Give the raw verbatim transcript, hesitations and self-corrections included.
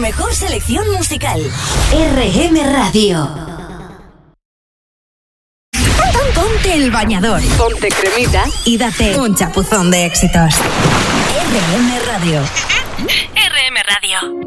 mejor selección musical. R M Radio. Ponte el bañador, ponte cremita y date un chapuzón de éxitos. R M Radio. R M Radio.